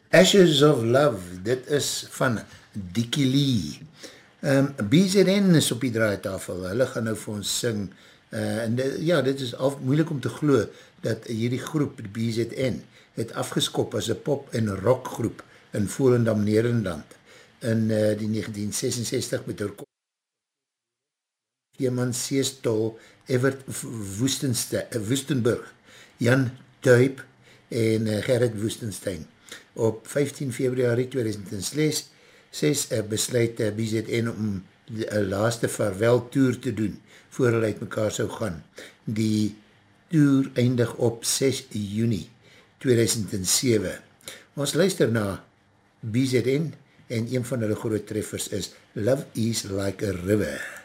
Ashes of Love, dit is van Dickie Lee. BZN is op die draaitafel, hulle gaan nou vir ons sing, ja, dit is moeilik om te glo, dat hierdie groep, die BZN, het afgeskop as een pop- en rockgroep in Volendam, Nederland, in die 1966 met haar Keeman Seestol, Evert Woestenburg, Jan Tuip en Gerrit Woestenstein. Op 15 februari 2006 besluit BZN om een laaste vaarwel tour te doen, voor hulle uit mekaar sou gaan. Die tour eindig op 6 juni 2007. Ons luister na BZN en een van hulle groot treffers is Love is Like a River.